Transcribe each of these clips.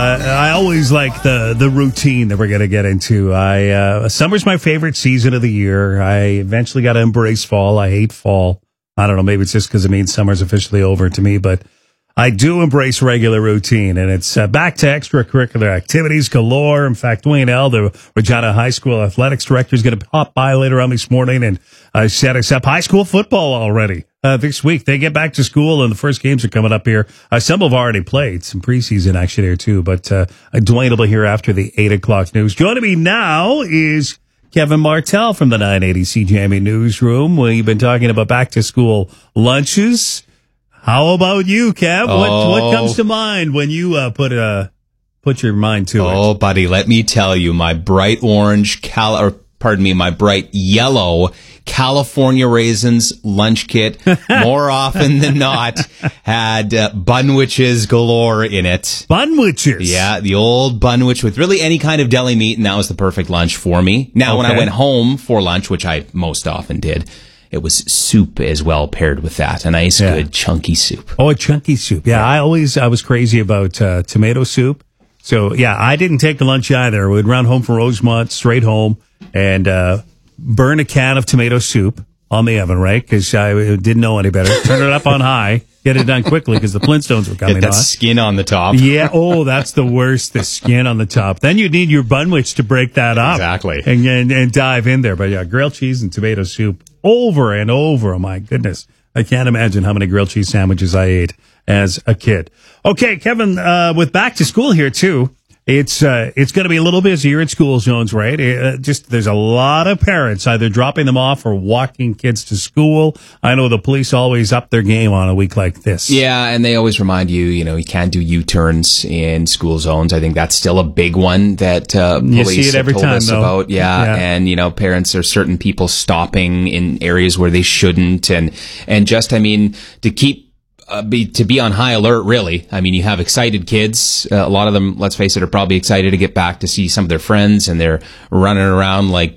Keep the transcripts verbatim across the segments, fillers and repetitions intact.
Uh, I always like the the routine that we're going to get into. I uh, summer's my favorite season of the year. I eventually got to embrace fall. I hate fall. I don't know. Maybe it's just because it means summer's officially over to me, but I do embrace regular routine, and it's uh, back to extracurricular activities galore. In fact, Dwayne L., the Regina High School athletics director, is going to pop by later on this morning and uh, set us up high school football already. Uh, this week, they get back to school, and the first games are coming up here. Uh, some have already played, some preseason action here, too. But uh, Dwayne will be here after the eight o'clock news. Joining me now is Kevin Martell from the nine eighty C J M E newsroom. We've been talking about back-to-school lunches. How about you, Kev? Oh. What what comes to mind when you uh, put uh, put your mind to oh, it? Oh, buddy, let me tell you, my bright orange, cal- or pardon me, my bright yellow California Raisins lunch kit, more often than not, had uh, bunwiches galore in it. Bunwiches? Yeah, the old bunwich with really any kind of deli meat, and that was the perfect lunch for me. Now, Okay. when I went home for lunch, which I most often did, it was soup as well paired with that. A nice, Yeah. good, chunky soup. Oh, a chunky soup. Yeah, I always I was crazy about uh, tomato soup. So, yeah, I didn't take lunch either. We'd run home from Rosemont, straight home, and uh, burn a can of tomato soup on the oven, right? Because I didn't know any better. Turn it up on high, get it done quickly because the Flintstones were coming Get that on. skin on the top. Yeah. Oh, that's the worst. The skin on the top. Then you need your bunwich to break that up. Exactly. And, and and dive in there. But yeah, grilled cheese and tomato soup over and over. Oh my goodness. I can't imagine how many grilled cheese sandwiches I ate as a kid. Okay, Kevin, uh, with back to school here too. It's uh, it's going to be a little busier in school zones, right? Uh, just there's a lot of parents either dropping them off or walking kids to school. I know the police always up their game on a week like this. Yeah, and they always remind you, you know, you can't do U-turns in school zones. I think that's still a big one that uh, You police see it every have told time, us though. about. Yeah, Yeah. and you know, parents are certain people stopping in areas where they shouldn't, and and just, I mean, to keep. Uh, be, to be on high alert, really. I mean, you have excited kids. Uh, a lot of them, let's face it, are probably excited to get back to see some of their friends, and they're running around like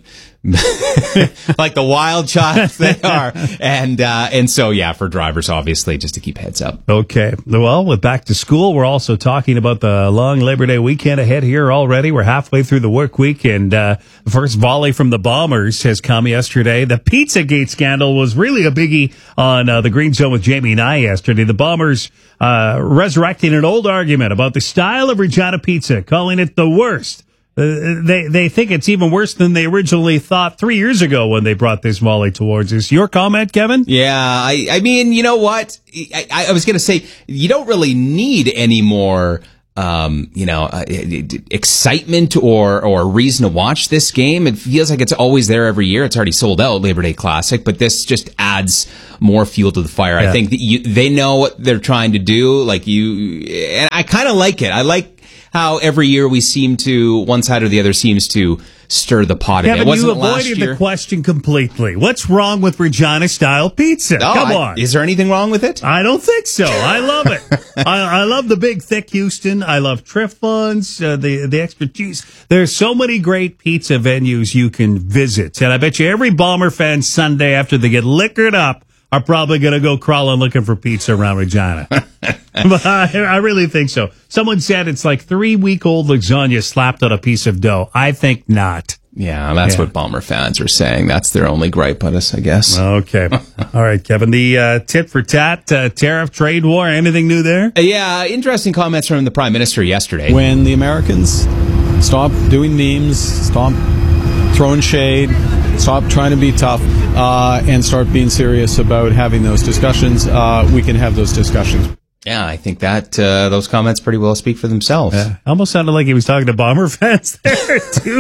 like the wild child they are. And uh, and so, yeah, for drivers, obviously, just to keep heads up. Okay. Well, with back to school, we're also talking about the long Labor Day weekend ahead here already. We're halfway through the work week, and uh, the first volley from the Bombers has come yesterday. The Pizzagate scandal was really a biggie on uh, the Green Zone with Jamie and I yesterday. The Bombers uh, resurrecting an old argument about the style of Regina pizza, calling it the worst. Uh, they they think it's even worse than they originally thought three years ago when they brought this volley towards us. Your comment, Kevin? Yeah, I, I mean, you know what? I, I was going to say, you don't really need any more, um, you know, uh, excitement or, or reason to watch this game. It feels like it's always there every year. It's already sold out, Labor Day Classic, but this just adds more fuel to the fire. Yeah. I think that you, they know what they're trying to do. Like you, and I kind of like it. I like how every year we seem to, one side or the other seems to stir the pot again. Kevin, It wasn't you last avoided year. the question completely. What's wrong with Regina-style pizza? No, Come I- on. Is there anything wrong with it? I don't think so. I love it. I, I love the big, thick Houston. I love Trifons, uh, the the extra cheese. There's so many great pizza venues you can visit. And I bet you every Bomber fan Sunday after they get liquored up are probably going to go crawling looking for pizza around Regina. But I, I really think so. Someone said it's like three-week-old lasagna slapped on a piece of dough. I think not. Yeah, that's Yeah. what Bomber fans are saying. That's their only gripe on us, I guess. Okay. All right, Kevin. The uh, tit for tat, uh, tariff, trade war, anything new there? Uh, yeah, interesting comments from the Prime Minister yesterday. When the Americans stop doing memes, stop throwing shade, stop trying to be tough, uh, and start being serious about having those discussions, uh, we can have those discussions. Yeah, I think that uh, those comments pretty well speak for themselves. Yeah. Almost sounded like he was talking to Bomber fans there, too.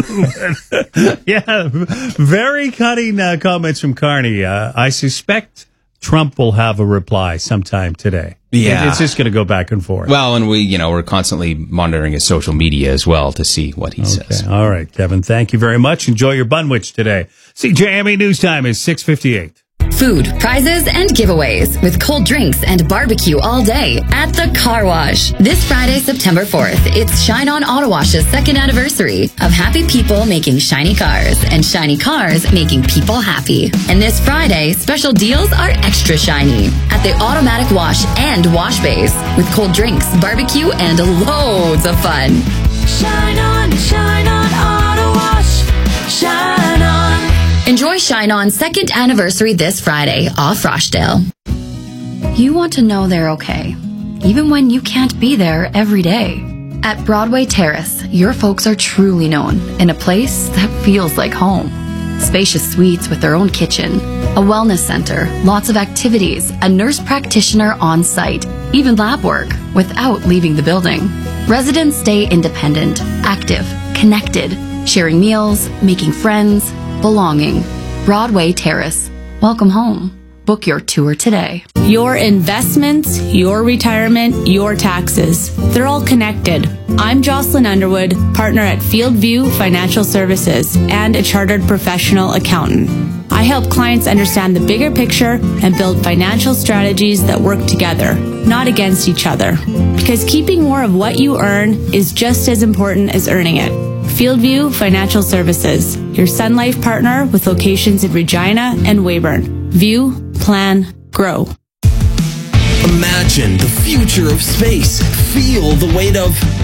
But, yeah, very cutting uh, comments from Carney. Uh, I suspect Trump will have a reply sometime today. Yeah. It's just going to go back and forth. Well, and we, you know, we're constantly monitoring his social media as well to see what he Okay. says. All right, Kevin. Thank you very much. Enjoy your bunwich today. C J M E News Time is six fifty-eight. Food, prizes, and giveaways with cold drinks and barbecue all day at the Car Wash. This Friday, September fourth, it's Shine On Auto Wash's second anniversary of happy people making shiny cars and shiny cars making people happy. And this Friday, special deals are extra shiny at the Automatic Wash and Wash Base with cold drinks, barbecue, and loads of fun. Shine on, shine on, Auto Wash. Shine on. Enjoy Shine On's second anniversary this Friday off Rochdale. You want to know they're okay, even when you can't be there every day. At Broadway Terrace, your folks are truly known in a place that feels like home. Spacious suites with their own kitchen, a wellness center, lots of activities, a nurse practitioner on site, even lab work without leaving the building. Residents stay independent, active, connected, sharing meals, making friends, belonging. Broadway Terrace. Welcome home. Book your tour today. Your investments, your retirement, your taxes. They're all connected. I'm Jocelyn Underwood, partner at Fieldview Financial Services and a chartered professional accountant. I help clients understand the bigger picture and build financial strategies that work together, not against each other. Because keeping more of what you earn is just as important as earning it. Fieldview Financial Services, your Sun Life partner with locations in Regina and Weyburn. View, plan, grow. Imagine the future of space. Feel the weight of